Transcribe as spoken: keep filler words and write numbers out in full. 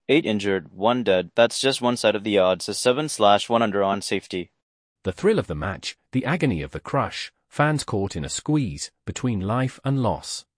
Eight injured, one dead. That's just one side of the odds. A seven slash one under on safety. The thrill of the match, the agony of the crush, fans caught in a squeeze, between life and loss.